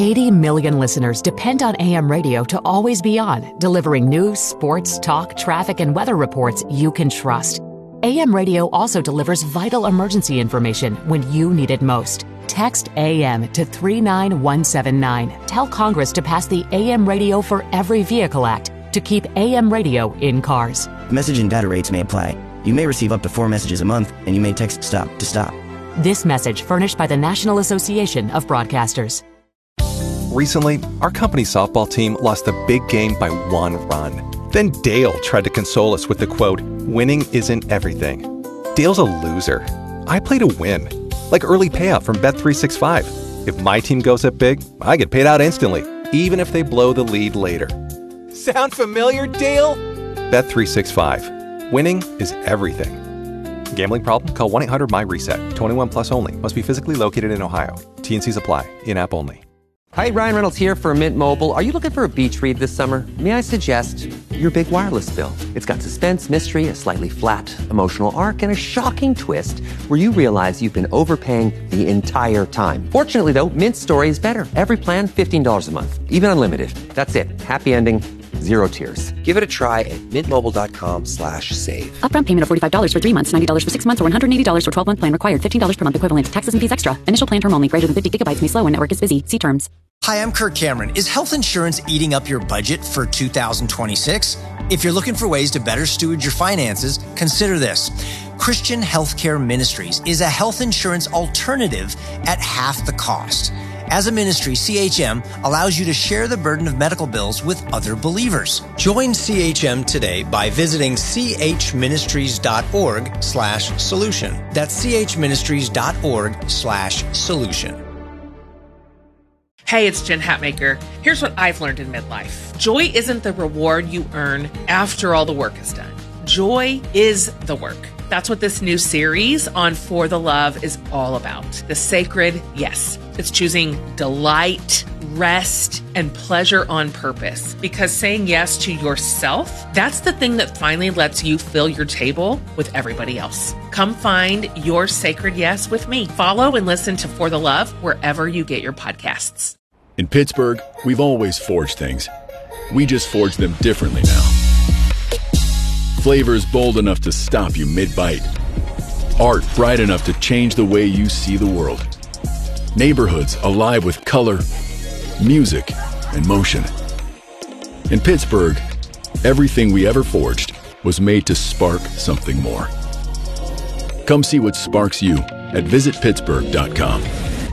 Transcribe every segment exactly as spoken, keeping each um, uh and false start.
eighty million listeners depend on A M radio to always be on, delivering news, sports, talk, traffic, and weather reports you can trust. A M radio also delivers vital emergency information when you need it most. Text A M to three nine one seven nine. Tell Congress to pass the A M Radio for Every Vehicle Act to keep A M radio in cars. Message and data rates may apply. You may receive up to four messages a month, and you may text STOP to stop. This message furnished by the National Association of Broadcasters. Recently, our company softball team lost a big game by one run. Then Dale tried to console us with the quote, "Winning isn't everything." Dale's a loser. I play to win. Like early payout from Bet three sixty-five. If my team goes up big, I get paid out instantly, even if they blow the lead later. Sound familiar, Dale? Bet three sixty-five. Winning is everything. Gambling problem? Call one eight hundred M Y reset. twenty-one plus only. Must be physically located in Ohio. T and Cs apply. In-app only. Hi, Ryan Reynolds here for Mint Mobile. Are you looking for a beach read this summer? May I suggest your big wireless bill? It's got suspense, mystery, a slightly flat, emotional arc, and a shocking twist where you realize you've been overpaying the entire time. Fortunately, though, Mint's story is better. Every plan, fifteen dollars a month. Even unlimited. That's it. Happy ending. Zero tears. Give it a try at mintmobile.com slash save. Upfront payment of forty-five dollars for three months, ninety dollars for six months, or one hundred eighty dollars for twelve-month plan required. fifteen dollars per month equivalent. Taxes and fees extra. Initial plan term only. Greater than fifty gigabytes may slow when network is busy. See terms. Hi, I'm Kirk Cameron. Is health insurance eating up your budget for two thousand twenty-six? If you're looking for ways to better steward your finances, consider this. Christian Healthcare Ministries is a health insurance alternative at half the cost. As a ministry, C H M allows you to share the burden of medical bills with other believers. Join C H M today by visiting chministries.org slash solution. That's chministries.org slash solution. Hey, it's Jen Hatmaker. Here's what I've learned in midlife. Joy isn't the reward you earn after all the work is done. Joy is the work. That's what this new series on For the Love is all about. The sacred yes. It's choosing delight, rest, and pleasure on purpose. Because saying yes to yourself, that's the thing that finally lets you fill your table with everybody else. Come find your sacred yes with me. Follow and listen to For the Love wherever you get your podcasts. In Pittsburgh, we've always forged things. We just forge them differently now. Flavors bold enough to stop you mid-bite. Art bright enough to change the way you see the world. Neighborhoods alive with color, music, and motion. In Pittsburgh, everything we ever forged was made to spark something more. Come see what sparks you at visit pittsburgh dot com.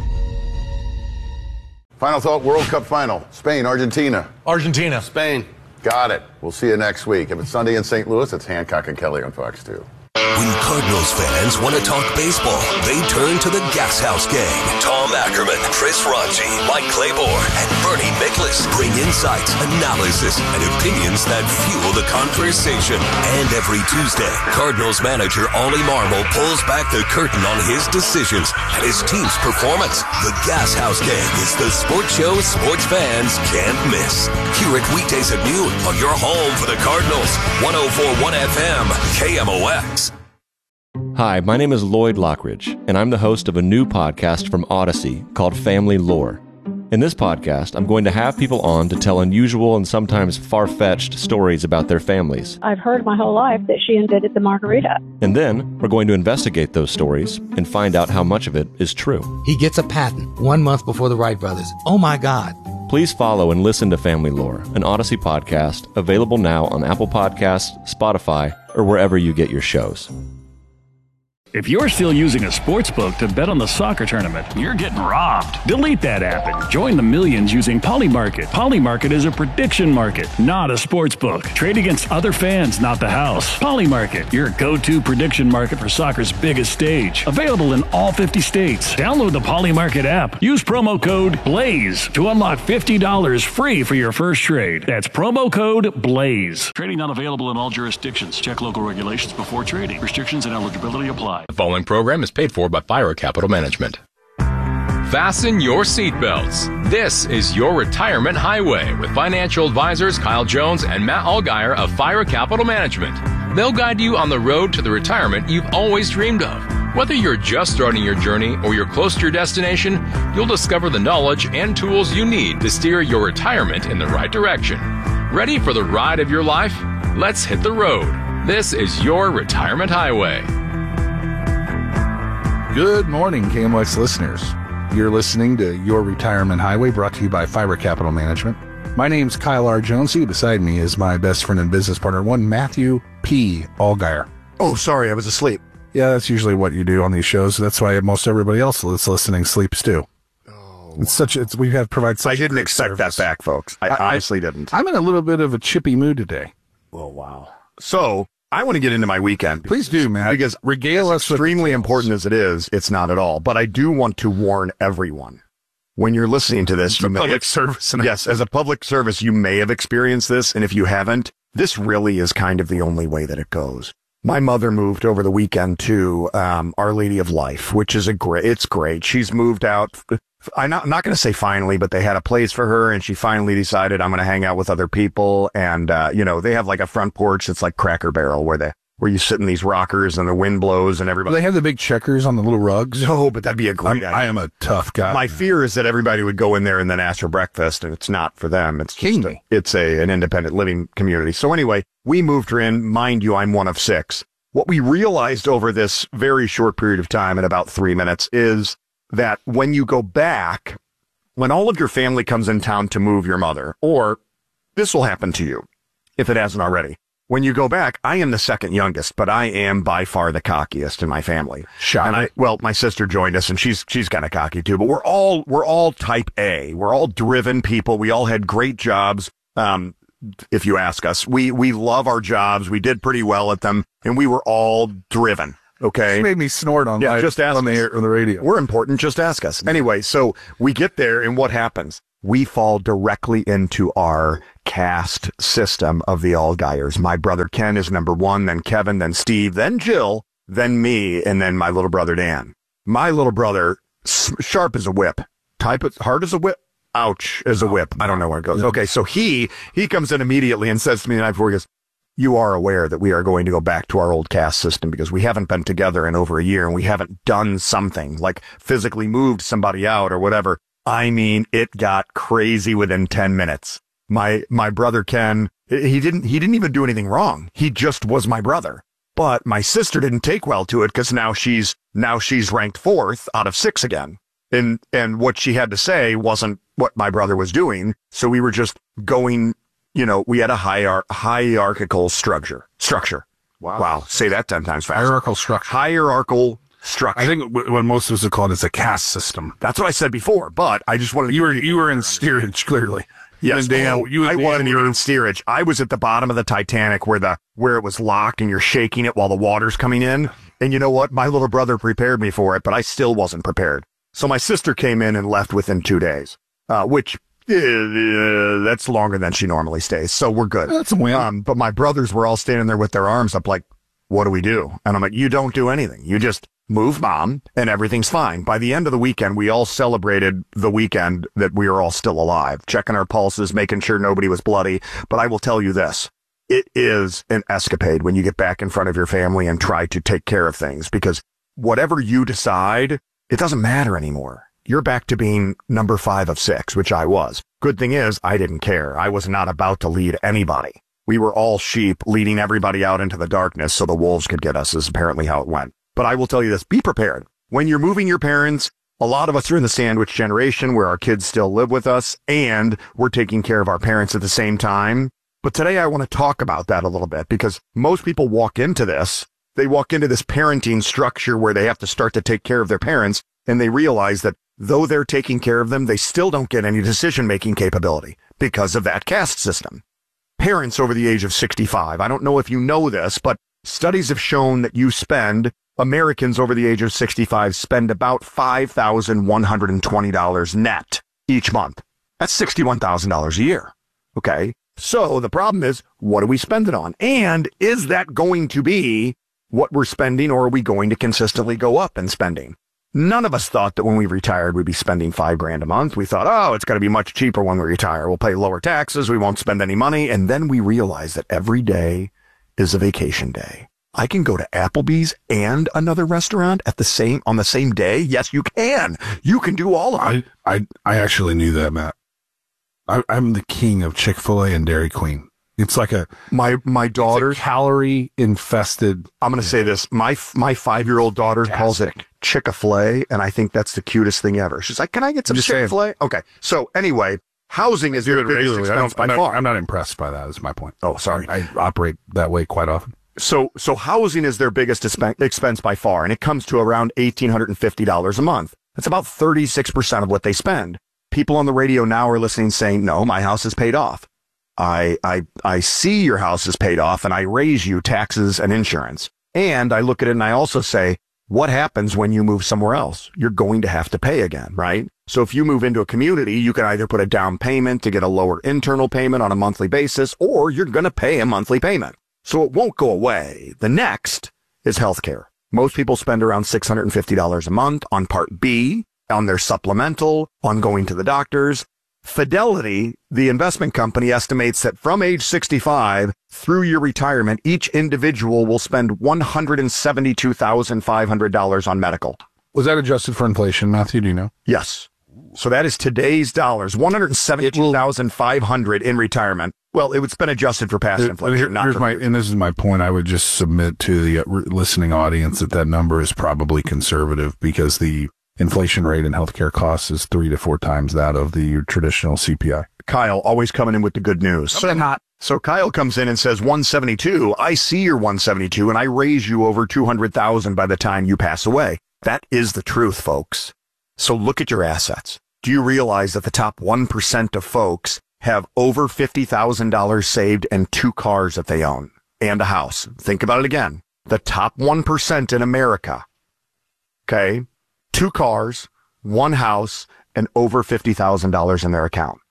Final thought, World Cup final. Spain, Argentina. Argentina. Spain. Got it. We'll see you next week. If it's Sunday in Saint Louis, it's Hancock and Kelly on Fox two. When Cardinals fans want to talk baseball, they turn to the Gas House Gang. Tom Ackerman, Chris Ranji, Mike Claiborne, and Bernie Miklasz bring insights, analysis, and opinions that fuel the conversation. And every Tuesday, Cardinals manager Ollie Marmol pulls back the curtain on his decisions and his team's performance. The Gas House Gang is the sports show sports fans can't miss. Hear it weekdays at noon on your home for the Cardinals. one oh four point one F M, K M O X. Hi, my name is Lloyd Lockridge, and I'm the host of a new podcast from Odyssey called Family Lore. In this podcast, I'm going to have people on to tell unusual and sometimes far-fetched stories about their families. I've heard my whole life that she invented the margarita. And then, we're going to investigate those stories and find out how much of it is true. He gets a patent one month before the Wright brothers. Oh my God. Please follow and listen to Family Lore, an Odyssey podcast, available now on Apple Podcasts, Spotify, or wherever you get your shows. If you're still using a sports book to bet on the soccer tournament, you're getting robbed. Delete that app and join the millions using Polymarket. Polymarket is a prediction market, not a sports book. Trade against other fans, not the house. Polymarket, your go-to prediction market for soccer's biggest stage. Available in all fifty states. Download the Polymarket app. Use promo code BLAZE to unlock fifty dollars free for your first trade. That's promo code BLAZE. Trading not available in all jurisdictions. Check local regulations before trading. Restrictions and eligibility apply. The following program is paid for by Fire Capital Management. Fasten your seatbelts. This is your retirement highway with financial advisors Kyle Jones and Matt Allgaier of Fire Capital Management. They'll guide you on the road to the retirement you've always dreamed of. Whether you're just starting your journey or you're close to your destination, you'll discover the knowledge and tools you need to steer your retirement in the right direction. Ready for the ride of your life? Let's hit the road. This is your Retirement Highway. Good morning, K M O X listeners. You're listening to Your Retirement Highway, brought to you by Fiber Capital Management. My name's Kyle R. Jones. Sitting beside me is my best friend and business partner, one Matthew P. Allgaier. Oh, sorry, I was asleep. Yeah, that's usually what you do on these shows. That's why most everybody else that's listening sleeps too. Oh, it's such. It's we have provide. Such I didn't expect service. that back, folks. I, I honestly didn't. I'm in a little bit of a chippy mood today. Oh wow! So I want to get into my weekend. Please do, man. Because regale us. Extremely important as it is, it's not at all. But I do want to warn everyone. When you're listening to this, you may public have, service. Yes, as a public service, you may have experienced this, and if you haven't, this really is kind of the only way that it goes. My mother moved over the weekend to um, Our Lady of Life, which is a great. It's great. She's moved out. I'm not, I'm not going to say finally, but they had a place for her, and she finally decided I'm going to hang out with other people. And uh, you know, they have like a front porch that's like Cracker Barrel, where they where you sit in these rockers and the wind blows and everybody. Do they have the big checkers on the little rugs? No, but that'd be a great. I'm, I am a tough guy. My fear is that everybody would go in there and then ask for breakfast, and it's not for them. It's just a, it's a an independent living community. So anyway, we moved her in. Mind you, I'm one of six. What we realized over this very short period of time, in about three minutes, is that when you go back, when all of your family comes in town to move your mother, or this will happen to you if it hasn't already. When you go back, I am the second youngest, but I am by far the cockiest in my family. Shocking. And I, well, my sister joined us, and she's she's kind of cocky too. But we're all we're all type A. We're all driven people. We all had great jobs. Um, if you ask us, we we love our jobs. We did pretty well at them, and we were all driven. Okay, this made me snort on yeah, my, just ask on the air, on the radio. We're important. Just ask us. Anyway, so we get there, and what happens? We fall directly into our caste system of the Allgaiers. My brother Ken is number one, then Kevin, then Steve, then Jill, then me, and then my little brother Dan. My little brother, sharp as a whip, type it hard as a whip. Ouch, as a whip. I don't know where it goes. Okay, so he he comes in immediately and says to me the night before, he goes, "You are aware that we are going to go back to our old caste system because we haven't been together in over a year and we haven't done something, like physically moved somebody out or whatever." I mean, it got crazy within ten minutes. My my brother Ken, he didn't he didn't even do anything wrong. He just was my brother. But my sister didn't take well to it because now she's now she's ranked fourth out of six again. And and what she had to say wasn't what my brother was doing. So we were just going, you know, we had a hier- hierarchical structure. Structure. Wow. Wow. Say that ten times fast. Hierarchical structure. Hierarchical structure. I think what most of us would call it is a caste system. That's what I said before, but I just wanted to... You were, you were in steerage, clearly. Yes, and Dan, oh, you I Dan wasn't were, even in steerage. I was at the bottom of the Titanic where the where it was locked and you're shaking it while the water's coming in. And you know what? My little brother prepared me for it, but I still wasn't prepared. So my sister came in and left within two days, uh, which uh, that's longer than she normally stays. So we're good. That's a win. Um, but my brothers were all standing there with their arms up like, what do we do? And I'm like, you don't do anything. You just move mom and everything's fine. By the end of the weekend, we all celebrated the weekend that we were all still alive, checking our pulses, making sure nobody was bloody. But I will tell you this. It is an escapade when you get back in front of your family and try to take care of things, because whatever you decide, it doesn't matter anymore. You're back to being number five of six, which I was. Good thing is I didn't care. I was not about to lead anybody. We were all sheep leading everybody out into the darkness so the wolves could get us, is apparently how it went. But I will tell you this, be prepared. When you're moving your parents, a lot of us are in the sandwich generation where our kids still live with us and we're taking care of our parents at the same time. But today I want to talk about that a little bit, because most people walk into this, they walk into this parenting structure where they have to start to take care of their parents, and they realize that though they're taking care of them, they still don't get any decision-making capability because of that caste system. Parents over the age of sixty-five, I don't know if you know this, but studies have shown that you spend, Americans over the age of sixty-five spend about five thousand one hundred twenty dollars net each month. That's sixty-one thousand dollars a year. Okay? So the problem is, what do we spend it on? And is that going to be what we're spending, or are we going to consistently go up in spending? None of us thought that when we retired, we'd be spending five grand a month. We thought, oh, it's going to be much cheaper when we retire. We'll pay lower taxes. We won't spend any money. And then we realized that every day is a vacation day. I can go to Applebee's and another restaurant at the same on the same day. Yes, you can. You can do all of it. I I, I actually knew that, Matt. I, I'm the king of Chick-fil-A and Dairy Queen. It's like a my my daughter calorie infested. I'm going to say this. My my five year old daughter Fantastic. calls it Chick-fil-A, and I think that's the cutest thing ever. She's like, "Can I get some Chick-fil-A?" Okay. So anyway, housing is your biggest expense by I'm not, far. I'm not impressed by that. Is my point. Oh, sorry. I, I operate that way quite often. So so housing is their biggest expense by far, and it comes to around one thousand eight hundred fifty dollars a month. That's about thirty-six percent of what they spend. People on the radio now are listening saying, "No, my house is paid off. I, I, I see your house is paid off and I raise you taxes and insurance." And I look at it and I also say, what happens when you move somewhere else? You're going to have to pay again, right? So if you move into a community, you can either put a down payment to get a lower internal payment on a monthly basis, or you're going to pay a monthly payment. So it won't go away. The next is healthcare. Most people spend around six hundred fifty dollars a month on Part B, on their supplemental, on going to the doctors. Fidelity, the investment company, estimates that from age sixty-five through your retirement, each individual will spend one hundred seventy-two thousand five hundred dollars on medical. Was that adjusted for inflation, Matthew? Do you know? Yes. So that is today's dollars, one hundred seventy-two thousand five hundred dollars in retirement. Well, it was been adjusted for past Here, inflation. Here, not here's for my, and this is my point. I would just submit to the uh, listening audience that that number is probably conservative because the inflation rate in healthcare costs is three to four times that of the traditional C P I. Kyle always coming in with the good news. So not. So Kyle comes in and says one seventy-two. I see your one seventy-two and I raise you over two hundred thousand by the time you pass away. That is the truth, folks. So look at your assets. Do you realize that the top one percent of folks have over fifty thousand dollars saved and two cars that they own and a house? Think about it again. The top one percent in America. Okay. Two cars, one house, and over fifty thousand dollars in their account.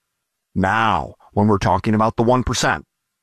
Now, when we're talking about the one percent,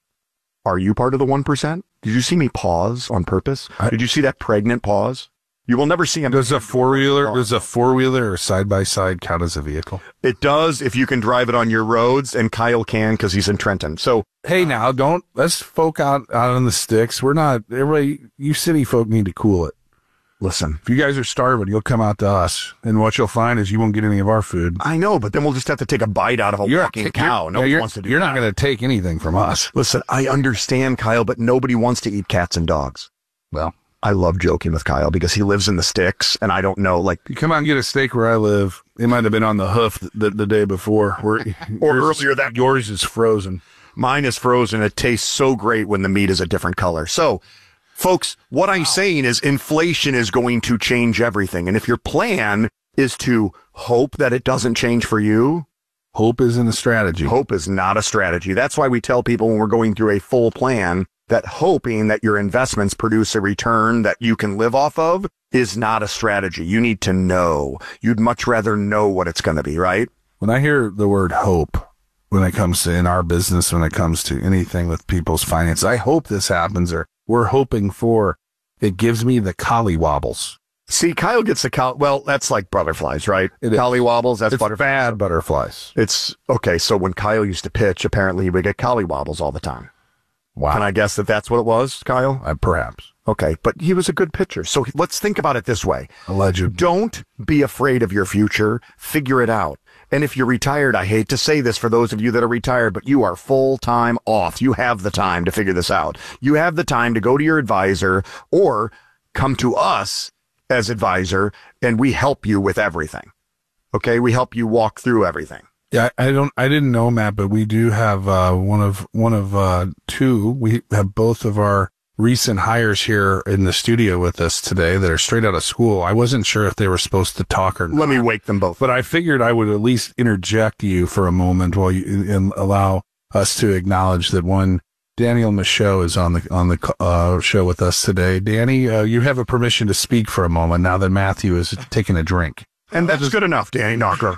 are you part of the one percent? Did you see me pause on purpose? Did you see that pregnant pause? You will never see him. Does a four-wheeler, does a four-wheeler or side-by-side count as a vehicle? It does if you can drive it on your roads, and Kyle can because he's in Trenton. So, hey, now, don't, let's folk out, out on the sticks. We're not, everybody, you city folk need to cool it. Listen, if you guys are starving, you'll come out to us, and what you'll find is you won't get any of our food. I know, but then we'll just have to take a bite out of a you're walking a, cow. Nobody yeah, wants to do You're that. not going to take anything from us. Listen, I understand, Kyle, but nobody wants to eat cats and dogs. Well, I love joking with Kyle because he lives in the sticks, and I don't know, like... You come out and get a steak where I live, it might have been on the hoof the, the day before. Where or earlier that... Yours is frozen. Mine is frozen. It tastes so great when the meat is a different color. So... Folks, what I'm saying is inflation is going to change everything. And if your plan is to hope that it doesn't change for you, hope isn't a strategy. Hope is not a strategy. That's why we tell people when we're going through a full plan that hoping that your investments produce a return that you can live off of is not a strategy. You need to know. You'd much rather know what it's going to be, right? When I hear the word hope, when it comes to in our business, when it comes to anything with people's finances, I hope this happens or we're hoping for, it gives me the collywobbles. See, Kyle gets the cow. Well, that's like butterflies, right? Collywobbles, that's it's butterflies. Bad butterflies. It's okay. So when Kyle used to pitch, apparently he would get collywobbles all the time. Wow. Can I guess that that's what it was, Kyle? Uh, perhaps. Okay, but he was a good pitcher. So let's think about it this way. Alleged. Don't be afraid of your future. Figure it out. And if you're retired, I hate to say this for those of you that are retired, but you are full-time off. You have the time to figure this out. You have the time to go to your advisor or come to us as advisor, and we help you with everything. Okay? We help you walk through everything. Yeah, I don't, I didn't know, Matt, but we do have uh, one of, one of uh, two. We have both of our recent hires here in the studio with us today that are straight out of school. I wasn't sure if they were supposed to talk or not. Let me wake them both. But I figured I would at least interject you for a moment while you and allow us to acknowledge that one, Daniel Michaud is on the on the uh, show with us today. Danny, uh, you have a permission to speak for a moment now that Matthew is taking a drink. And that's good enough, Danny Knocker.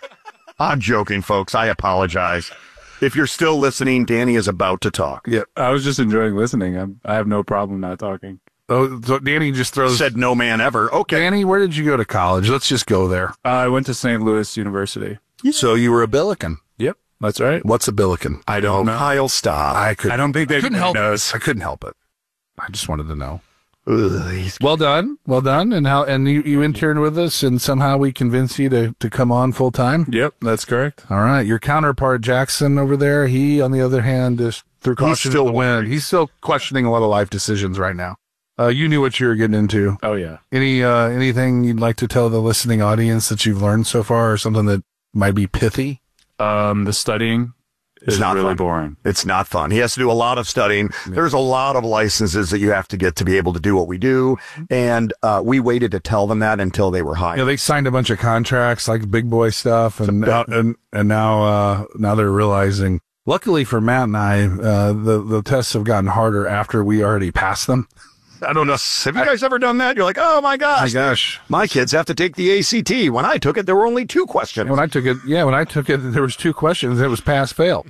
I'm joking, folks. I apologize. If you're still listening, Danny is about to talk. Yeah, I was just enjoying listening. I'm, I have no problem not talking. Oh, so Danny just throws... Said no man ever. Okay. Danny, where did you go to college? Let's just go there. Uh, I went to Saint Louis University. So you were a Billiken. Yep, that's right. What's a Billiken? I don't know. Kyle, stop. I, could, I don't think they couldn't help knows. it. I couldn't help it. I just wanted to know. Ugh, well done. Well done. And how? And you, you interned with us, and somehow we convinced you to, to come on full time? Yep, that's correct. All right. Your counterpart, Jackson, over there, he, on the other hand, is through caution to the wind. He's still questioning a lot of life decisions right now. Uh, you knew what you were getting into. Oh, yeah. Any uh, anything you'd like to tell the listening audience that you've learned so far, or something that might be pithy? Um, the studying It's is not really fun. boring. It's not fun. He has to do a lot of studying. Yeah. There's a lot of licenses that you have to get to be able to do what we do. And uh, we waited to tell them that until they were hired. Yeah, they signed a bunch of contracts, like big boy stuff, and now, and, and now uh, now they're realizing. Luckily for Matt and I, uh, the the tests have gotten harder after we already passed them. I don't know. Have you guys ever done that? You're like, oh my gosh. My gosh. My kids have to take the A C T. When I took it, there were only two questions. When I took it, yeah, when I took it, there was two questions. It was pass, fail.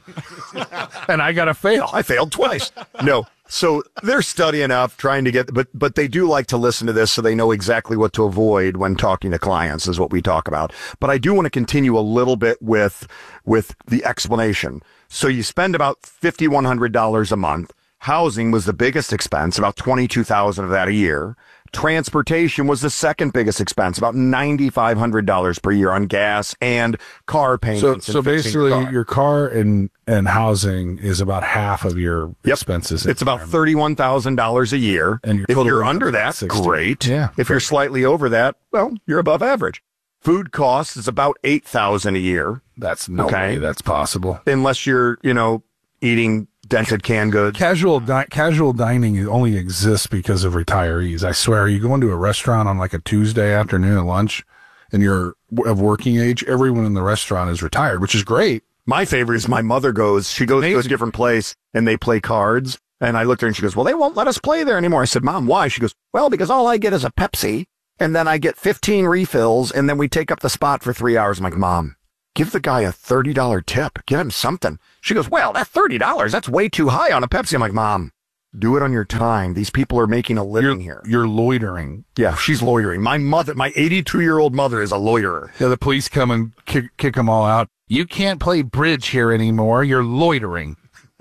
And I got to fail. I failed twice. No. So they're studying up, trying to get, but, but they do like to listen to this so they know exactly what to avoid when talking to clients is what we talk about. But I do want to continue a little bit with, with the explanation. So you spend about five thousand one hundred dollars a month. Housing was the biggest expense, about twenty-two thousand dollars of that a year. Transportation was the second biggest expense, about nine thousand five hundred dollars per year on gas and car payments. So, so basically, car. your car and, and housing is about half of your yep. expenses. It's about thirty-one thousand dollars a year. And you're if you're under that, sixty great. Yeah. If you're slightly over that, well, you're above average. Food costs is about eight thousand dollars a year. That's no okay. way that's possible. Unless you're, you know, eating dented canned goods. Casual di- casual dining only exists because of retirees. I swear, you go into a restaurant on like a Tuesday afternoon at lunch and you're of working age, everyone in the restaurant is retired, which is great. My favorite is my mother goes, she goes Amazing. to a different place and they play cards. And I looked at her and she goes, well, they won't let us play there anymore. I said, Mom, why? She goes, well, because all I get is a Pepsi and then I get fifteen refills and then we take up the spot for three hours. I'm like, Mom, give the guy a thirty dollars tip. Give him something. She goes, well, that's thirty dollars. That's way too high on a Pepsi. I'm like, Mom, do it on your time. These people are making a living you're, here. You're loitering. Yeah, she's loitering. My mother, my eighty-two-year-old mother is a loiterer. Yeah, the police come and kick, kick them all out. You can't play bridge here anymore. You're loitering.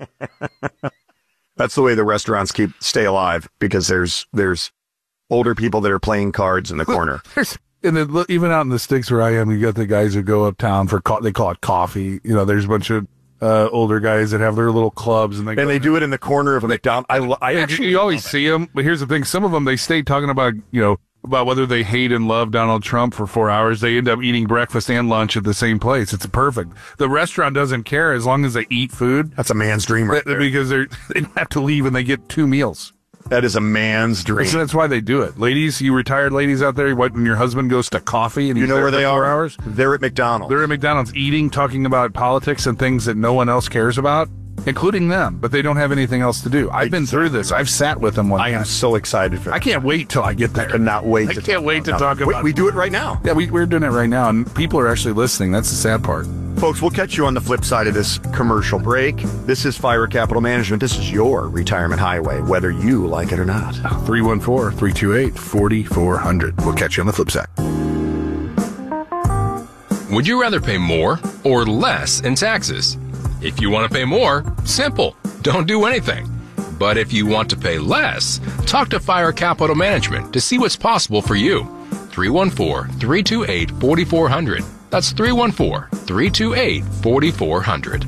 That's the way the restaurants keep stay alive because there's there's older people that are playing cards in the corner. And then even out in the sticks where I am, you got the guys who go uptown for co- they call it coffee. You know, there's a bunch of uh, older guys that have their little clubs, and they and go, they do it in the corner of a McDonald's. I, I actually you always see them, but here's the thing: some of them they stay talking about you know about whether they hate and love Donald Trump for four hours. They end up eating breakfast and lunch at the same place. It's perfect. The restaurant doesn't care as long as they eat food. That's a man's dream, right there. Because they're they don't have to leave and they get two meals. That is a man's dream. So that's why they do it. Ladies, you retired ladies out there, when your husband goes to coffee and you know where they are? Hours, they're at McDonald's. They're at McDonald's eating, talking about politics and things that no one else cares about, including them, but they don't have anything else to do. I've been through this. I've sat with them one I time. am so excited for that. I can't wait till I get there. I cannot wait. I to can't talk wait to about talk now. about we, we do it right now. Yeah, we, we're doing it right now, and people are actually listening. That's the sad part. Folks, we'll catch you on the flip side of this commercial break. This is Fire Capital Management. This is your retirement highway, whether you like it or not. three one four, three two eight, four four zero zero. We'll catch you on the flip side. Would you rather pay more or less in taxes? If you want to pay more, simple. Don't do anything. But if you want to pay less, talk to Fire Capital Management to see what's possible for you. three one four, three two eight, four four zero zero. That's three one four, three two eight, four four zero zero.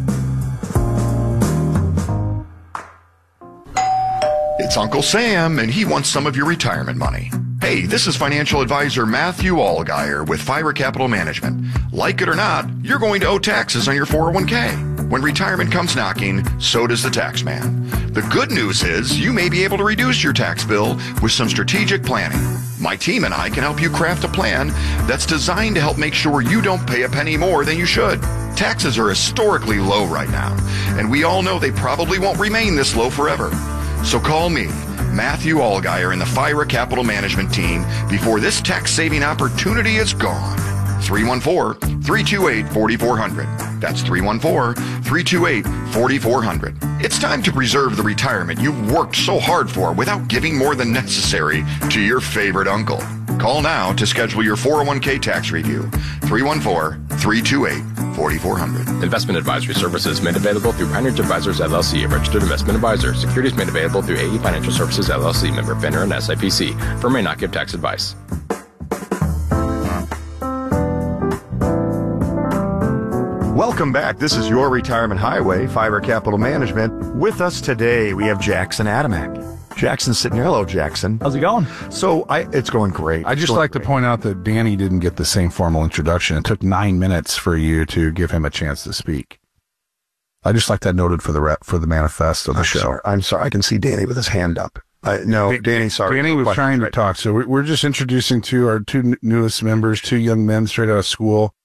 It's Uncle Sam, and he wants some of your retirement money. Hey, this is financial advisor Matthew Allgaier with Fire Capital Management. Like it or not, you're going to owe taxes on your four oh one k. When retirement comes knocking, so does the tax man. The good news is you may be able to reduce your tax bill with some strategic planning. My team and I can help you craft a plan that's designed to help make sure you don't pay a penny more than you should. Taxes are historically low right now, and we all know they probably won't remain this low forever. So call me, Matthew Allgaier, and the Fire Capital Management team before this tax-saving opportunity is gone. three one four, three two eight, four four zero zero. That's three one four, three two eight, four four zero zero. It's time to preserve the retirement you've worked so hard for without giving more than necessary to your favorite uncle. Call now to schedule your four oh one k tax review. three one four, three two eight, forty-four hundred. Investment advisory services made available through Pine Ridge Advisors, L L C, a registered investment advisor. Securities made available through A E Financial Services, L L C, member FINRA and S I P C. Firm may not give tax advice. Welcome back. This is your Retirement Highway, Fiber Capital Management. With us today, we have Jackson Adamek. Jackson's sitting here. Hello, Jackson. How's it going? So I, it's going great. I just like great. to point out that Danny didn't get the same formal introduction. It took nine minutes for you to give him a chance to speak. I just like that noted for the rep, for the manifest of the I'm show. Sorry. I'm sorry. I can see Danny with his hand up. Uh, no, Danny, sorry. Danny was Question. trying to talk. So we're, we're just introducing to our two newest members, two young men straight out of school.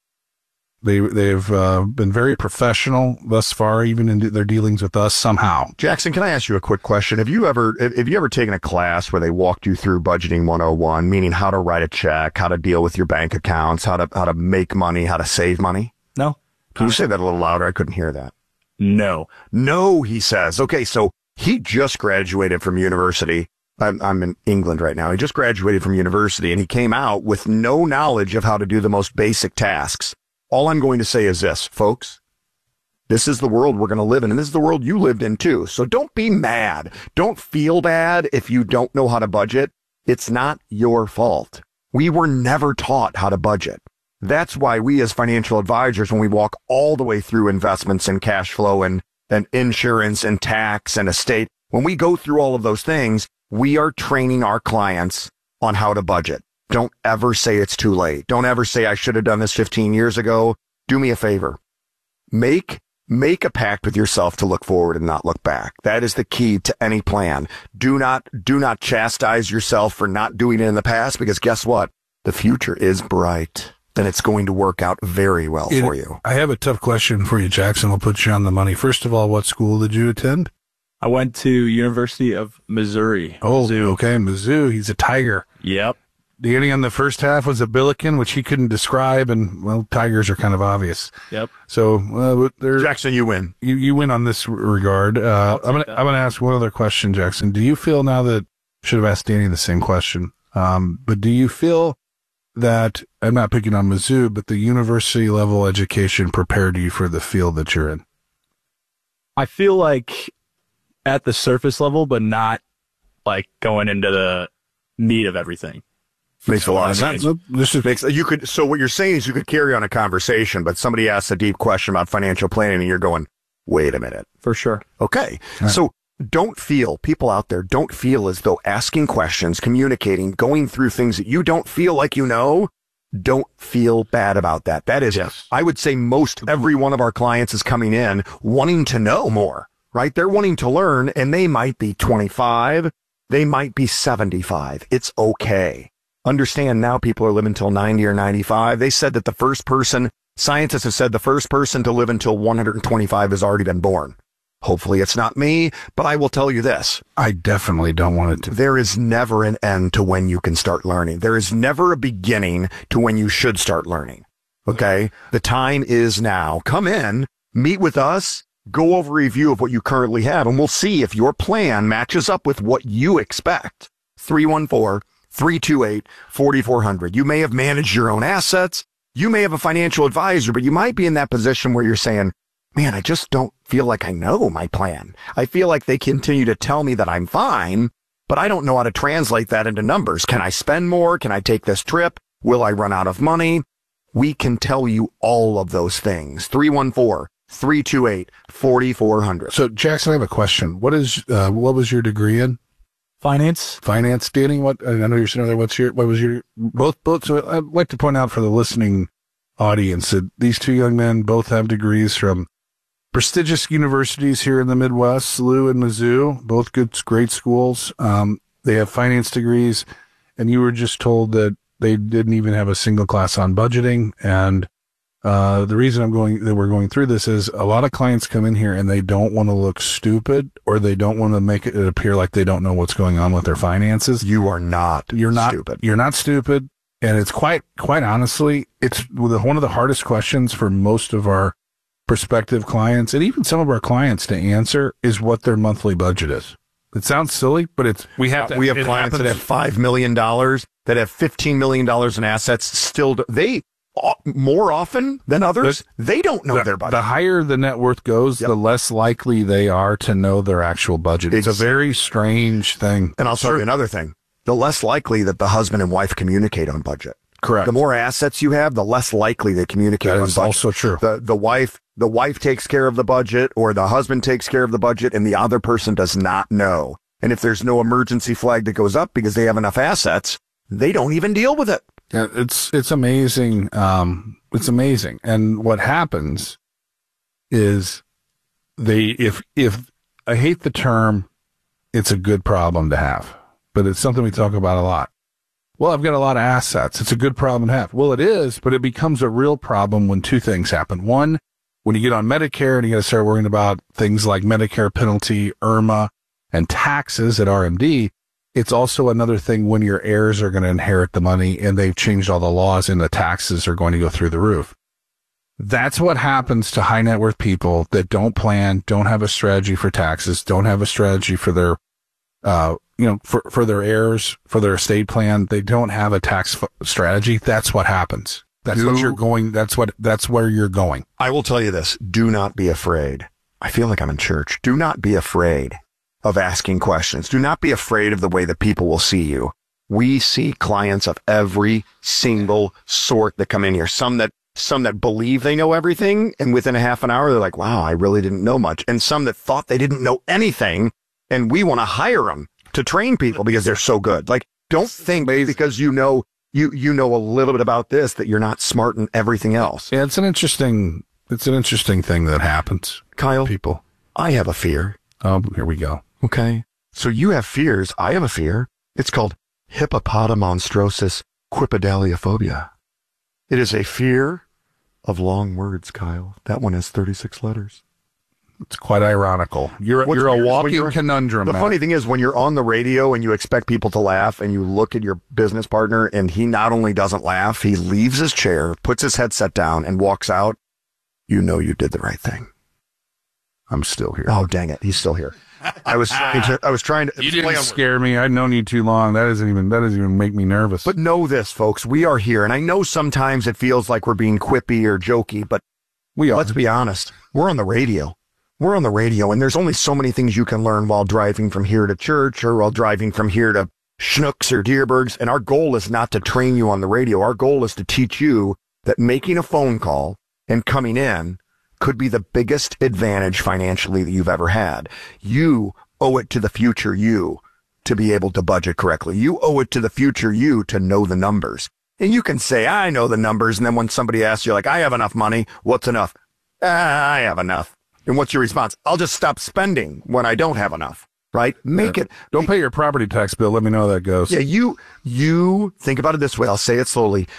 They, they've uh, been very professional thus far, even in their dealings with us somehow. Jackson, can I ask you a quick question? Have you ever have you ever taken a class where they walked you through budgeting one oh one, meaning how to write a check, how to deal with your bank accounts, how to how to make money, how to save money? No. Can you say that a little louder? I couldn't hear that. No. No, he says. Okay, so he just graduated from university. I'm, I'm in England right now. He just graduated from university, and he came out with no knowledge of how to do the most basic tasks. All I'm going to say is this, folks. This is the world we're going to live in, and this is the world you lived in too. So don't be mad. Don't feel bad if you don't know how to budget. It's not your fault. We were never taught how to budget. That's why we as financial advisors, when we walk all the way through investments and cash flow and, and insurance and tax and estate, when we go through all of those things, we are training our clients on how to budget. Don't ever say it's too late. Don't ever say I should have done this fifteen years ago. Do me a favor. Make, make a pact with yourself to look forward and not look back. That is the key to any plan. Do not, do not chastise yourself for not doing it in the past, because guess what? The future is bright. Then it's going to work out very well It, for you. I have a tough question for you, Jackson. We'll put you on the money. First of all, what school did you attend? I went to University of Missouri. Oh, Mizzou. Okay, Mizzou. He's a Tiger. Yep. Danny on the first half was a Billiken, which he couldn't describe, and, well, Tigers are kind of obvious. Yep. So, uh, there, Jackson, you win. You you win on this regard. Uh, I'm gonna I'm gonna ask one other question, Jackson. Do you feel now that should have asked Danny the same question? Um, but do you feel that, I'm not picking on Mizzou, but the university level education prepared you for the field that you're in? I feel like at the surface level, but not like going into the meat of everything. Makes a lot of sense. This is, Makes, you could, so what you're saying is you could carry on a conversation, but somebody asks a deep question about financial planning and you're going, wait a minute. For sure. Okay. Right. So don't feel, people out there don't feel as though asking questions, communicating, going through things that you don't feel like you know, don't feel bad about that. That is, yes. I would say most every one of our clients is coming in wanting to know more, right? They're wanting to learn, and they might be twenty-five. They might be seventy-five. It's okay. Understand now people are living until ninety or ninety-five. They said that the first person, scientists have said the first person to live until one hundred twenty-five has already been born. Hopefully it's not me, but I will tell you this. I definitely don't want it to. There is never an end to when you can start learning. There is never a beginning to when you should start learning. Okay? The time is now. Come in, meet with us, go over a review of what you currently have, and we'll see if your plan matches up with what you expect. three one four, three two eight, four four zero zero. You may have managed your own assets. You may have a financial advisor, but you might be in that position where you're saying, man, I just don't feel like I know my plan. I feel like they continue to tell me that I'm fine, but I don't know how to translate that into numbers. Can I spend more? Can I take this trip? Will I run out of money? We can tell you all of those things. three one four, three two eight, four four zero zero. So, Jackson, I have a question. What is, uh, what was your degree in? Finance. Finance, Danny. What, I know you're sitting there. What's your, what was your, both, both. So I'd like to point out for the listening audience that these two young men both have degrees from prestigious universities here in the Midwest, S L U and Mizzou, both good, great schools. Um, they have finance degrees, and you were just told that they didn't even have a single class on budgeting. And uh, the reason I'm going, that we're going through this is a lot of clients come in here and they don't want to look stupid, or they don't want to make it appear like they don't know what's going on with their finances. You are not you're not stupid. You're not stupid. And it's quite, quite honestly, it's one of the hardest questions for most of our prospective clients, and even some of our clients, to answer is what their monthly budget is. It sounds silly, but it's, we have to, we have clients happens. that have five million dollars, that have fifteen million dollars in assets. Still, they, more often than others, the, they don't know the, their budget. The higher the net worth goes, yep. the less likely they are to know their actual budget. It's, it's a very strange thing. And I'll tell you another thing. The less likely that the husband and wife communicate on budget. Correct. The more assets you have, the less likely they communicate that on is budget. Also true. The the wife the wife takes care of the budget, or the husband takes care of the budget, and the other person does not know. And if there's no emergency flag that goes up because they have enough assets, they don't even deal with it. Yeah, it's it's amazing. Um, it's amazing. And what happens is they if if I hate the term, it's a good problem to have, but it's something we talk about a lot. Well, I've got a lot of assets. It's a good problem to have. Well, it is, but it becomes a real problem when two things happen. One, when you get on Medicare and you got to start worrying about things like Medicare penalty, IRMA, and taxes at R M D. It's also another thing when your heirs are going to inherit the money and they've changed all the laws and the taxes are going to go through the roof. That's what happens to high net worth people that don't plan, don't have a strategy for taxes, don't have a strategy for their, uh, you know, for, for their heirs, for their estate plan. They don't have a tax f- strategy. That's what happens. That's do, what you're going. That's what, that's where you're going. I will tell you this. Do not be afraid. I feel like I'm in church. Do not be afraid of asking questions. Do not be afraid of the way that people will see you. We see clients of every single sort that come in here. Some that, some that believe they know everything, and within a half an hour, they're like, wow, I really didn't know much. And some that thought they didn't know anything, and we want to hire them to train people because they're so good. Like, don't think because you know, you, you know a little bit about this that you're not smart in everything else. Yeah, it's an interesting, it's an interesting thing that happens. Kyle, people, I have a fear. Oh, here we go. Okay. So you have fears. I have a fear. It's called hippopotamonstrosis quipedaliophobia. It is a fear of long words, Kyle. That one has thirty-six letters. It's quite ironical. You're, What's you're a walking you're, conundrum. The Matt. funny thing is when you're on the radio and you expect people to laugh and you look at your business partner and he not only doesn't laugh, he leaves his chair, puts his headset down and walks out. You know you did the right thing. I'm still here. Oh, dang it. He's still here. I was trying to, I was trying to you didn't scare me. I've known you too long. That doesn't even that doesn't even make me nervous. But know this, folks, we are here, and I know sometimes it feels like we're being quippy or jokey, but we are. Let's be honest. We're on the radio. We're on the radio, and there's only so many things you can learn while driving from here to church or while driving from here to Schnucks or Deerbergs. And our goal is not to train you on the radio. Our goal is to teach you that making a phone call and coming in could be the biggest advantage financially that you've ever had. You owe it to the future you to be able to budget correctly. You owe it to the future you to know the numbers. And you can say, I know the numbers. And then when somebody asks you, like, I have enough money, what's enough? Ah, I have enough. And what's your response? I'll just stop spending when I don't have enough, right? Make yeah. it. Don't pay your property tax bill. Let me know how that goes. Yeah, you, you think about it this way. I'll say it slowly.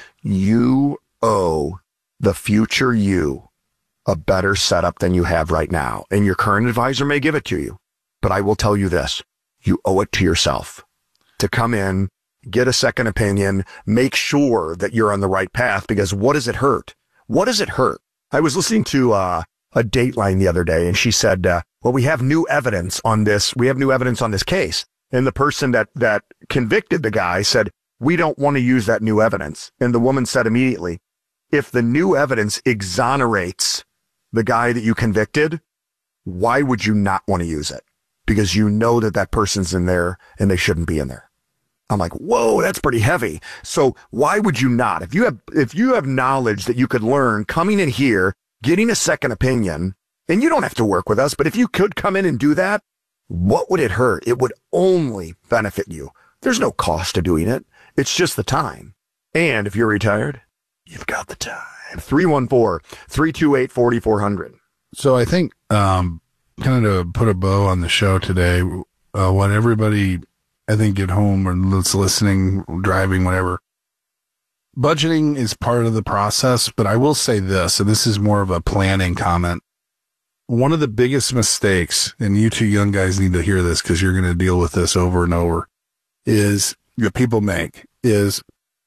You owe the future you a better setup than you have right now. And your current advisor may give it to you. But I will tell you this. You owe it to yourself to come in, get a second opinion, make sure that you're on the right path, because what does it hurt? What does it hurt? I was listening to uh, a Dateline the other day, and she said, uh, well, we have new evidence on this. We have new evidence on this case. And the person that, that convicted the guy said, we don't want to use that new evidence. And the woman said immediately, if the new evidence exonerates the guy that you convicted, why would you not want to use it? Because you know that that person's in there and they shouldn't be in there. I'm like, whoa, that's pretty heavy. So why would you not? If you have, if you have knowledge that you could learn coming in here, getting a second opinion, and you don't have to work with us, but if you could come in and do that, what would it hurt? It would only benefit you. There's no cost to doing it. It's just the time. And if you're retired, you've got the time. three one four, three two eight, four four zero zero. So I think, um, kind of to put a bow on the show today, uh, when everybody, I think, at home or that's listening, driving, whatever, budgeting is part of the process. But I will say this, and this is more of a planning comment. One of the biggest mistakes, and you two young guys need to hear this because you're going to deal with this over and over, is that people make is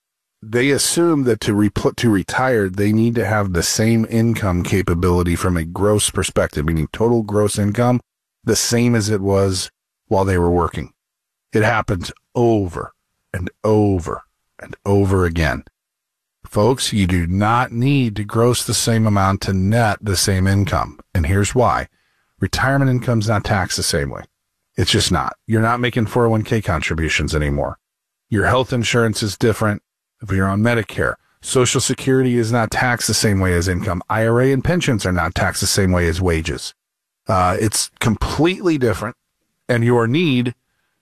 they assume that to re- to retire, they need to have the same income capability from a gross perspective, meaning total gross income, the same as it was while they were working. It happens over and over and over again. Folks, you do not need to gross the same amount to net the same income. And here's why. Retirement income is not taxed the same way. It's just not. You're not making four oh one k contributions anymore. Your health insurance is different if you're on Medicare. Social Security is not taxed the same way as income. I R A and pensions are not taxed the same way as wages. Uh, it's completely different. And your need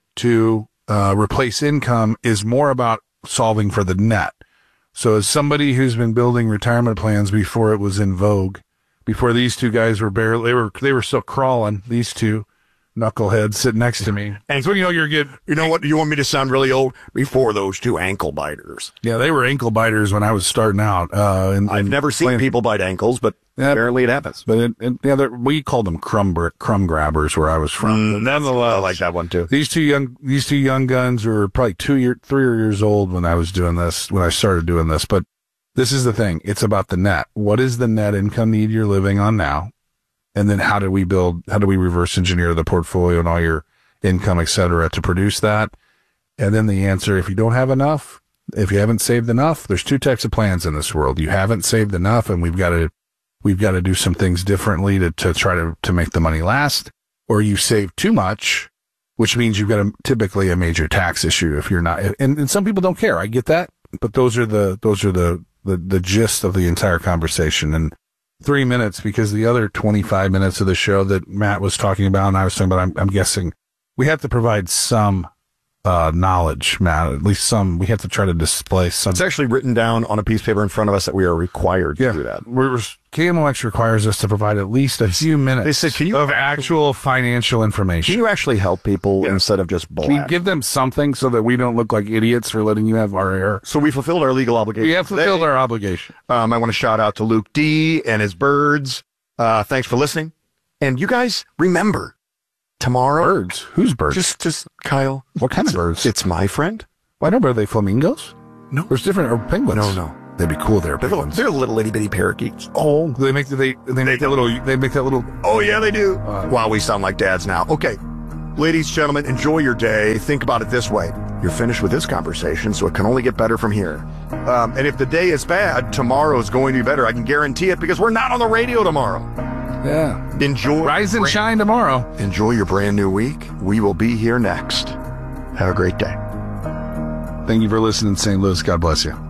to uh, replace income is more about solving for the net. So as somebody who's been building retirement plans before it was in vogue, before these two guys were barely, they were, they were still crawling, these two knuckleheads sitting next to me. And so, you know, you're good. You know what? You want me to sound really old? Before those two ankle biters. Yeah, they were ankle biters when I was starting out. Uh, and, I've and never seen playing, people bite ankles, but yeah, apparently it happens. But it, it, yeah, we called them crumb crumb grabbers where I was from. Mm, nonetheless, I like that one too. These two young these two young guns were probably two year three years old when I was doing this when I started doing this. But this is the thing. It's about the net. What is the net income need you're living on now? And then how do we build, how do we reverse engineer the portfolio and all your income, et cetera, to produce that? And then the answer, if you don't have enough, if you haven't saved enough, there's two types of plans in this world. You haven't saved enough and we've got to, we've got to do some things differently to, to try to, to make the money last, or you save too much, which means you've got a, typically a major tax issue if you're not, and, and some people don't care. I get that, but those are the, those are the, the, the gist of the entire conversation. And three minutes because the other twenty-five minutes of the show that Matt was talking about and I was talking about, I'm, I'm guessing we have to provide some uh, knowledge, Matt, at least some. We have to try to display some. It's actually written down on a piece of paper in front of us that we are required to yeah, do that. We're, K M O X requires us to provide at least a few minutes they said, can you of actual financial information. Can you actually help people yeah. instead of just black? Can you give them something so that we don't look like idiots for letting you have our air? So we fulfilled our legal obligation. We have fulfilled our obligation. Um, I want to shout out to Luke D. and his birds. Uh, thanks for listening. And you guys, remember, tomorrow. Birds? Whose birds? Just, just Kyle. What kind of birds? It's my friend. Why don't, are they flamingos? No. There's different, or penguins. No, no. They'd be cool there. They're little, they're little itty bitty parakeets. Oh, they make, they, they make that little, they make that little. Oh, yeah, they do. Uh, wow, we sound like dads now. Okay. Ladies, gentlemen, enjoy your day. Think about it this way. You're finished with this conversation, so it can only get better from here. Um, and if the day is bad, tomorrow is going to be better. I can guarantee it because we're not on the radio tomorrow. Yeah. Enjoy. Rise and shine tomorrow. Enjoy your brand new week. We will be here next. Have a great day. Thank you for listening, Saint Louis. God bless you.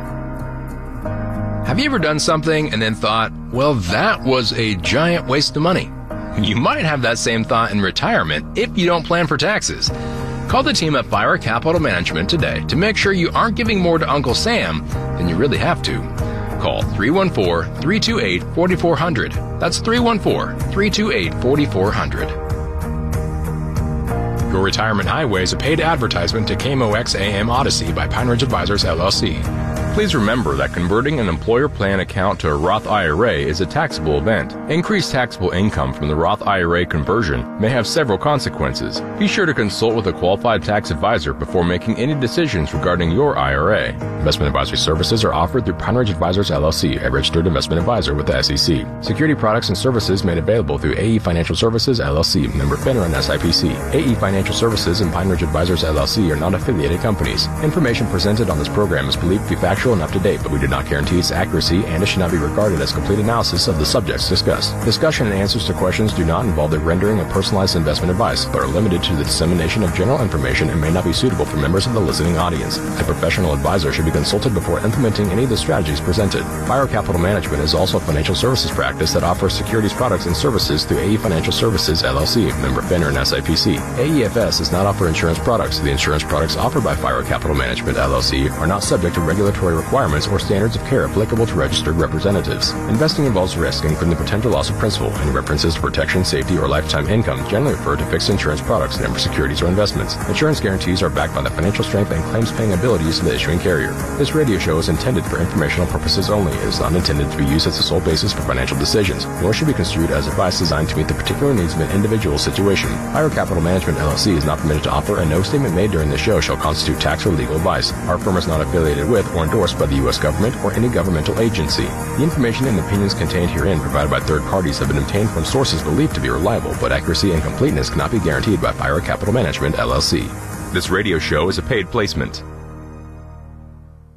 Have you ever done something and then thought, well, that was a giant waste of money? You might have that same thought in retirement if you don't plan for taxes. Call the team at Fire Capital Management today to make sure you aren't giving more to Uncle Sam than you really have to. Call three one four, three two eight, four four zero zero. That's three one four, three two eight, four four zero zero. Your Retirement Highway is a paid advertisement to K M O X A M Odyssey by Pine Ridge Advisors, L L C. Please remember that converting an employer plan account to a Roth I R A is a taxable event. Increased taxable income from the Roth I R A conversion may have several consequences. Be sure to consult with a qualified tax advisor before making any decisions regarding your I R A. Investment advisory services are offered through Pine Ridge Advisors, L L C, a registered investment advisor with the S E C. Security products and services made available through A E Financial Services, L L C, member FINRA and S I P C. A E Financial Services and Pine Ridge Advisors, L L C are not affiliated companies. Information presented on this program is believed to be factual and up to date, but we do not guarantee its accuracy, and it should not be regarded as complete analysis of the subjects discussed. Discussion and answers to questions do not involve the rendering of personalized investment advice, but are limited to the dissemination of general information and may not be suitable for members of the listening audience. A professional advisor should be consulted before implementing any of the strategies presented. Fire Capital Management is also a financial services practice that offers securities products and services through A E Financial Services, L L C, member FINRA and S I P C. A E F S does not offer insurance products. The insurance products offered by Fire Capital Management, L L C, are not subject to regulatory requirements or standards of care applicable to registered representatives. Investing involves risk, including the potential loss of principal. Any references to protection, safety, or lifetime income generally refer to fixed insurance products, never securities or investments. Insurance guarantees are backed by the financial strength and claims-paying abilities of the issuing carrier. This radio show is intended for informational purposes only. It is not intended to be used as the sole basis for financial decisions, nor should be construed as advice designed to meet the particular needs of an individual situation. Fire Capital Management, L L C is not permitted to offer, and no statement made during this show shall constitute tax or legal advice. Our firm is not affiliated with or endorsed by the U S government or any governmental agency. The information and opinions contained herein provided by third parties have been obtained from sources believed to be reliable, but accuracy and completeness cannot be guaranteed by Fire Capital Management, L L C. This radio show is a paid placement.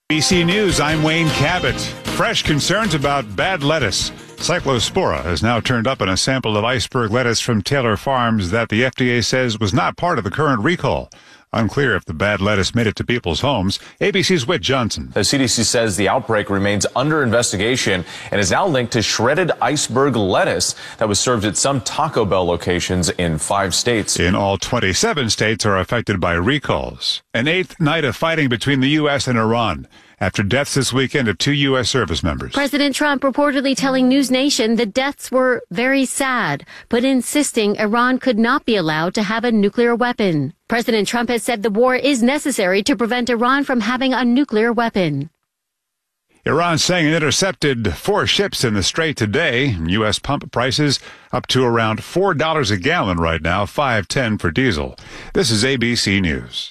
A B C News, I'm Wayne Cabot. Fresh concerns about bad lettuce. Cyclospora has now turned up in a sample of iceberg lettuce from Taylor Farms that the F D A says was not part of the current recall. Unclear if the bad lettuce made it to people's homes. A B C's Whit Johnson. The C D C says the outbreak remains under investigation and is now linked to shredded iceberg lettuce that was served at some Taco Bell locations in five states. In all, twenty-seven states are affected by recalls. An eighth night of fighting between the U S and Iran after deaths this weekend of two U S service members. President Trump reportedly telling News Nation the deaths were very sad, but insisting Iran could not be allowed to have a nuclear weapon. President Trump has said the war is necessary to prevent Iran from having a nuclear weapon. Iran saying it intercepted four ships in the Strait today. U S pump prices up to around four dollars a gallon right now, five ten for diesel. This is A B C News.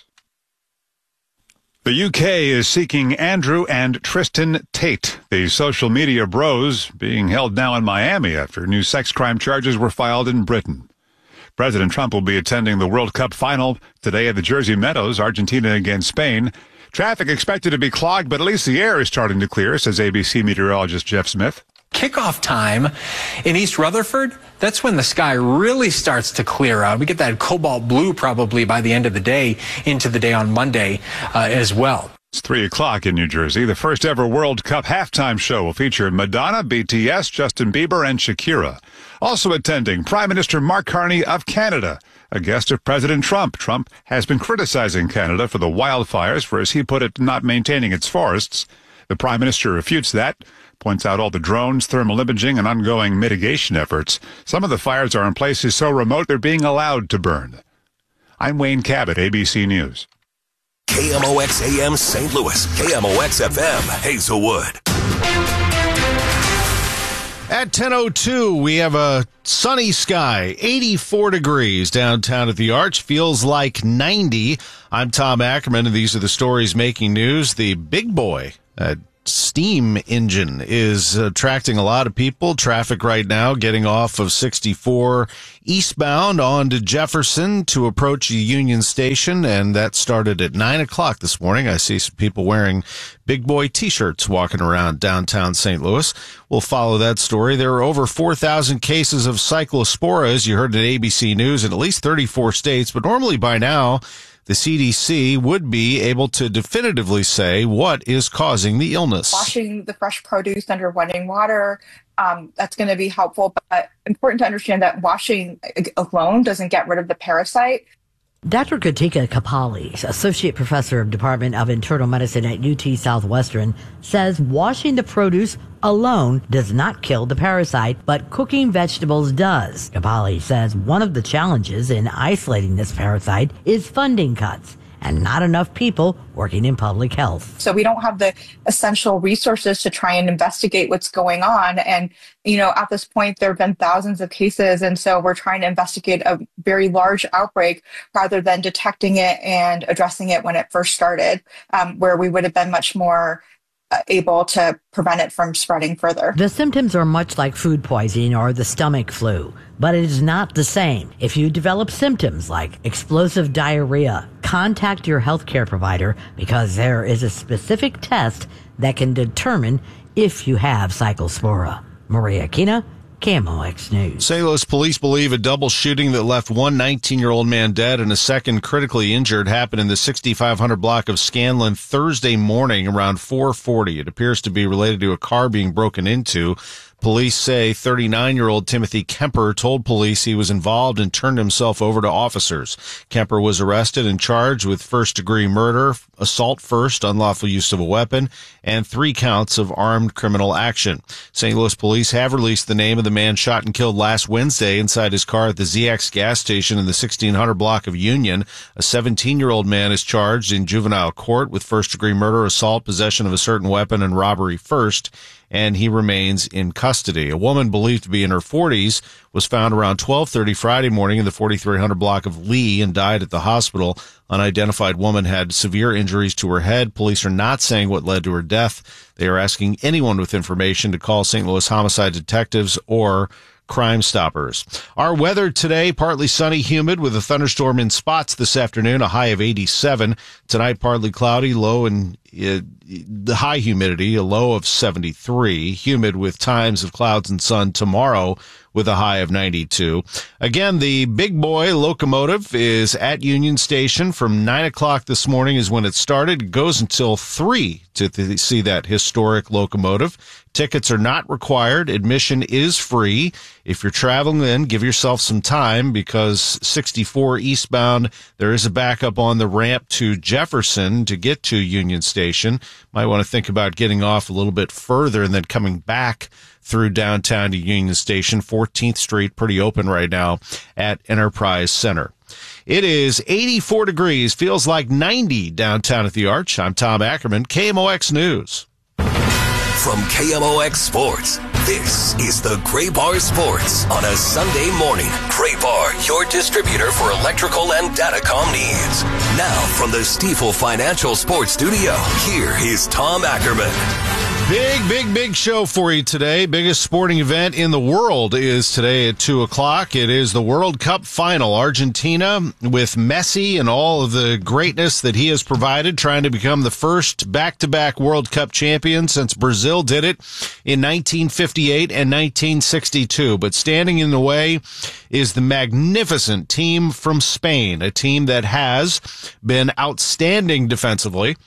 The U K is seeking Andrew and Tristan Tate, the social media bros, being held now in Miami after new sex crime charges were filed in Britain. President Trump will be attending the World Cup final today at the Jersey Meadows, Argentina against Spain. Traffic expected to be clogged, but at least the air is starting to clear, says A B C meteorologist Jeff Smith. Kickoff time in East Rutherford, that's when the sky really starts to clear out. We get that cobalt blue probably by the end of the day into the day on Monday uh, as well. It's three o'clock in New Jersey. The first ever World Cup halftime show will feature Madonna, B T S, Justin Bieber, and Shakira. Also attending, Prime Minister Mark Carney of Canada, a guest of President Trump. Trump has been criticizing Canada for the wildfires for, as he put it, not maintaining its forests. The Prime Minister refutes that, points out all the drones, thermal imaging, and ongoing mitigation efforts. Some of the fires are in places so remote they're being allowed to burn. I'm Wayne Cabot, A B C News. K M O X A M Saint Louis, K M O X F M Hazelwood. At ten oh two, we have a sunny sky, eighty-four degrees downtown at the Arch. Feels like ninety. I'm Tom Ackerman, and these are the stories making news. The big boy, uh, steam engine, is attracting a lot of people. Traffic right now getting off of sixty-four eastbound onto Jefferson to approach the Union Station, and that started at nine o'clock this morning. I see some people wearing big boy t-shirts walking around downtown Saint Louis. We'll follow that story. There are over four thousand cases of cyclospora, as you heard at A B C News, in at least thirty-four states, but normally by now the C D C would be able to definitively say what is causing the illness. Washing the fresh produce under running water, um, that's going to be helpful. But important to understand that washing alone doesn't get rid of the parasite. Doctor Katika Kapali, Associate Professor of Department of Internal Medicine at U T Southwestern, says washing the produce alone does not kill the parasite, but cooking vegetables does. Kapali says one of the challenges in isolating this parasite is funding cuts and not enough people working in public health. So we don't have the essential resources to try and investigate what's going on. And, you know, at this point, there have been thousands of cases. And so we're trying to investigate a very large outbreak rather than detecting it and addressing it when it first started, um, where we would have been much more uh, able to prevent it from spreading further. The symptoms are much like food poisoning or the stomach flu, but it is not the same. If you develop symptoms like explosive diarrhea, contact your healthcare provider because there is a specific test that can determine if you have cyclospora. Maria Kina, K M O X News. Saint Louis police believe a double shooting that left one nineteen-year-old man dead and a second critically injured happened in the sixty-five hundred block of Scanlon Thursday morning around four forty. It appears to be related to a car being broken into. Police say thirty-nine-year-old Timothy Kemper told police he was involved and turned himself over to officers. Kemper was arrested and charged with first-degree murder, assault first, unlawful use of a weapon, and three counts of armed criminal action. Saint Louis police have released the name of the man shot and killed last Wednesday inside his car at the Z X gas station in the sixteen hundred block of Union. A seventeen-year-old man is charged in juvenile court with first-degree murder, assault, possession of a certain weapon, and robbery first, and he remains in custody. A woman believed to be in her forties was found around twelve thirty Friday morning in the forty-three hundred block of Lee and died at the hospital. Unidentified woman had severe injuries to her head. Police are not saying what led to her death. They are asking anyone with information to call Saint Louis homicide detectives or Crime Stoppers. Our weather today, partly sunny, humid with a thunderstorm in spots this afternoon, a high of eighty-seven. Tonight, partly cloudy, low in it, the high humidity, a low of seventy-three, humid with times of clouds and sun tomorrow with a high of ninety-two. Again, the big boy locomotive is at Union Station from nine o'clock this morning is when it started. It goes until three to th- see that historic locomotive. Tickets are not required. Admission is free. If you're traveling in, give yourself some time because sixty-four eastbound, there is a backup on the ramp to Jefferson to get to Union Station. Might want to think about getting off a little bit further and then coming back through downtown to Union Station. fourteenth Street, pretty open right now at Enterprise Center. It is eighty-four degrees, feels like ninety downtown at the Arch. I'm Tom Ackerman, K M O X News. From K M O X Sports, this is the Gray Bar Sports on a Sunday morning. Gray Bar, your distributor for electrical and datacom needs. Now from the Stifel Financial Sports Studio, here is Tom Ackerman. Big, big, big show for you today. Biggest sporting event in the world is today at two o'clock. It is the World Cup final. Argentina, with Messi and all of the greatness that he has provided, trying to become the first back-to-back World Cup champion since Brazil did it in nineteen fifty-eight and nineteen sixty-two. But standing in the way is the magnificent team from Spain, a team that has been outstanding defensively,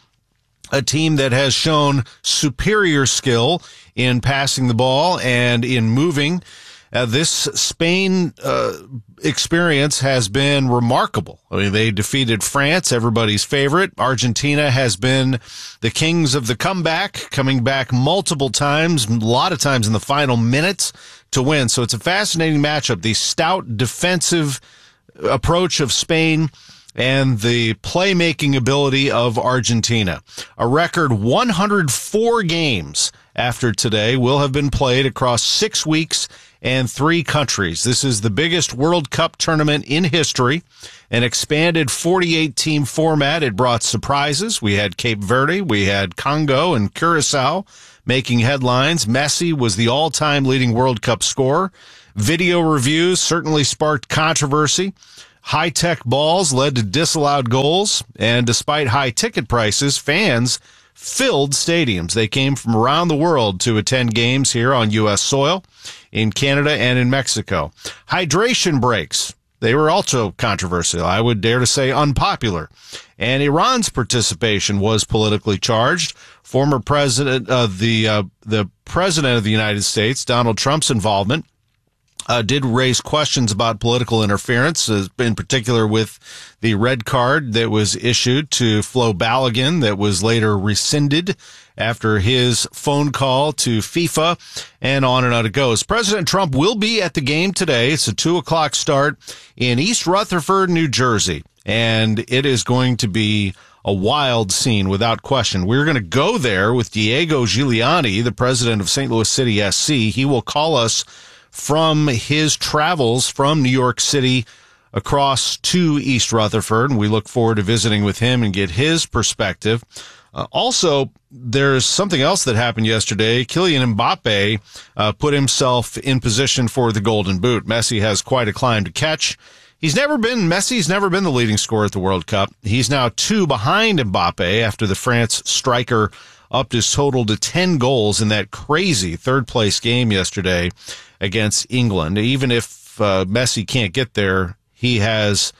a team that has shown superior skill in passing the ball and in moving. Uh, this Spain uh, experience has been remarkable. I mean, they defeated France, everybody's favorite. Argentina has been the kings of the comeback, coming back multiple times, a lot of times in the final minutes to win. So it's a fascinating matchup. The stout defensive approach of Spain and the playmaking ability of Argentina. A record one hundred four games after today will have been played across six weeks and three countries. This is the biggest World Cup tournament in history, an expanded forty-eight team format. It brought surprises. We had Cape Verde, we had Congo and Curacao making headlines. Messi was the all-time leading World Cup scorer. Video reviews certainly sparked controversy. High-tech balls led to disallowed goals, and despite high ticket prices, fans filled stadiums. They came from around the world to attend games here on U S soil, in Canada and in Mexico. Hydration breaks, they were also controversial. I would dare to say unpopular. And Iran's participation was politically charged. Former president of the uh, the president of the United States, Donald Trump's involvement, Uh, did raise questions about political interference, uh, in particular with the red card that was issued to Flo Balogun that was later rescinded after his phone call to FIFA, and on and on it goes. President Trump will be at the game today. It's a two o'clock start in East Rutherford, New Jersey, and it is going to be a wild scene without question. We're going to go there with Diego Giuliani, the president of Saint Louis City S C. He will call us from his travels from New York City across to East Rutherford, and we look forward to visiting with him and get his perspective. Uh, also, there's something else that happened yesterday. Kylian Mbappe uh, put himself in position for the Golden Boot. Messi has quite a climb to catch. He's never been, Messi's never been the leading scorer at the World Cup. He's now two behind Mbappe after the France striker upped his total to ten goals in that crazy third-place game yesterday against England. Even if uh, Messi can't get there, he has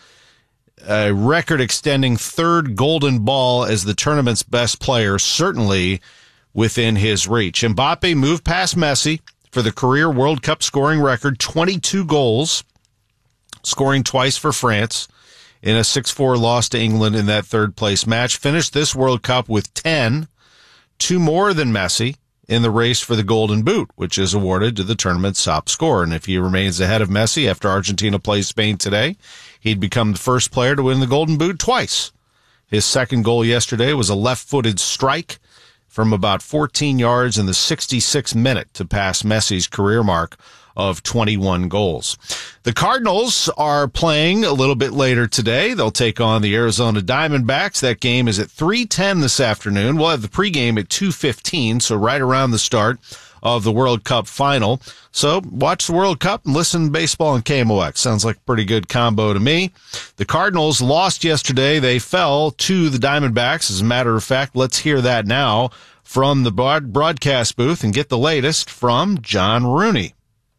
a record-extending third golden ball as the tournament's best player, certainly within his reach. Mbappe moved past Messi for the career World Cup scoring record, twenty-two goals, scoring twice for France in a six four loss to England in that third-place match. Finished this World Cup with ten, two more than Messi in the race for the Golden Boot, which is awarded to the tournament's top scorer. And if he remains ahead of Messi after Argentina plays Spain today, he'd become the first player to win the Golden Boot twice. His second goal yesterday was a left-footed strike from about fourteen yards in the sixty-sixth minute to pass Messi's career mark of twenty-one goals. The Cardinals are playing a little bit later today. They'll take on the Arizona Diamondbacks. That game is at three ten this afternoon. We'll have the pregame at two fifteen, so right around the start of the World Cup final. So watch the World Cup and listen to baseball on K M O X. Sounds like a pretty good combo to me. The Cardinals lost yesterday. They fell to the Diamondbacks. As a matter of fact, let's hear that now from the broadcast booth and get the latest from John Rooney.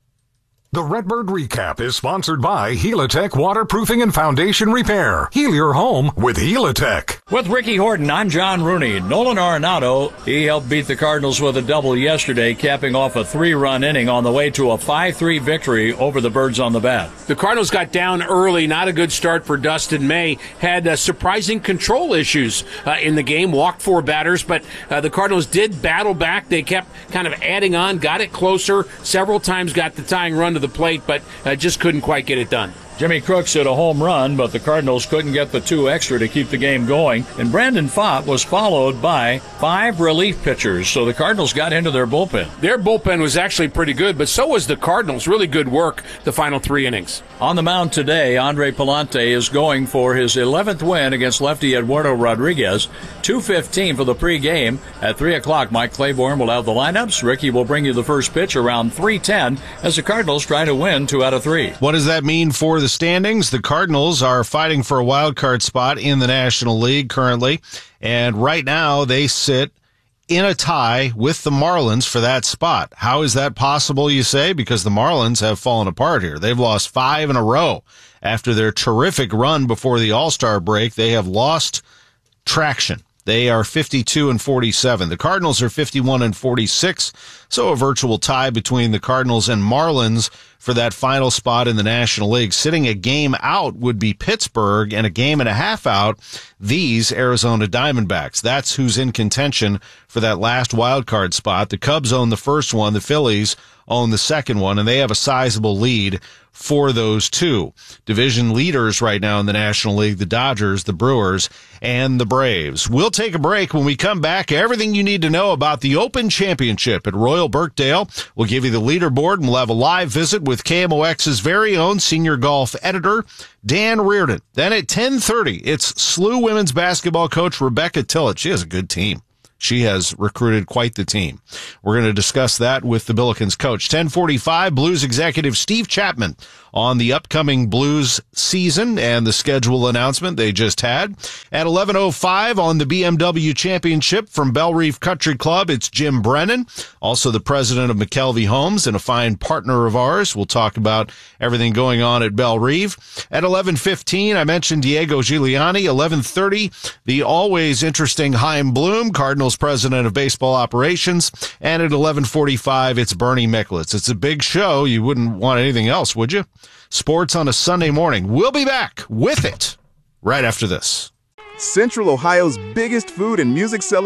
The Redbird Recap is sponsored by Helitech Waterproofing and Foundation Repair. Heal your home with Helitech. With Ricky Horton, I'm John Rooney. Nolan Arenado, he helped beat the Cardinals with a double yesterday, capping off a three-run inning on the way to a five three victory over the Birds on the Bat. The Cardinals got down early. Not a good start for Dustin May. Had uh, surprising control issues uh, in the game. Walked four batters, but uh, the Cardinals did battle back. They kept kind of adding on, got it closer several times, got the tying run to the plate, but uh, just couldn't quite get it done. Jimmy Crooks hit a home run, but the Cardinals couldn't get the two extra to keep the game going. And Brandon Pfaadt was followed by five relief pitchers, so the Cardinals got into their bullpen. Their bullpen was actually pretty good, but so was the Cardinals. Really good work the final three innings. On the mound today, Andre Palante is going for his eleventh win against lefty Eduardo Rodriguez. two fifteen for the pregame. At three o'clock, Mike Claiborne will have the lineups. Ricky will bring you the first pitch around three ten as the Cardinals try to win two out of three. What does that mean for the standings? The Cardinals are fighting for a wild card spot in the National League currently, and right now they sit in a tie with the Marlins for that spot. How is that possible, you say? Because the Marlins have fallen apart here. They've lost five in a row. After their terrific run before the All-Star break, they have lost traction. They are fifty-two and forty-seven. The Cardinals are fifty-one and forty-six, so a virtual tie between the Cardinals and Marlins for that final spot in the National League. Sitting a game out would be Pittsburgh, and a game and a half out, these Arizona Diamondbacks. That's who's in contention for that last wild card spot. The Cubs own the first one, the Phillies own the second one, and they have a sizable lead for those two. Division leaders right now in the National League, the Dodgers, the Brewers, and the Braves. We'll take a break. When we come back, everything you need to know about the Open Championship at Royal Birkdale. We'll give you the leaderboard, and we'll have a live visit with K M O X's very own senior golf editor, Dan Reardon. Then at ten thirty, it's S L U women's basketball coach Rebecca Tillett. She has a good team. She has recruited quite the team. We're going to discuss that with the Billikens coach. ten forty-five, Blues executive Steve Chapman on the upcoming Blues season and the schedule announcement they just had. At eleven oh five on the B M W Championship from Bell Reef Country Club, it's Jim Brennan, also the president of McKelvey Homes and a fine partner of ours. We'll talk about everything going on at Bell Reef. At eleven fifteen, I mentioned Diego Giuliani. eleven thirty, the always interesting Chaim Bloom, Cardinals president of baseball operations. And at eleven forty-five, it's Bernie Miklitz. It's a big show. You wouldn't want anything else, would you? Sports on a Sunday morning. We'll be back with it right after this. Central Ohio's biggest food and music celebration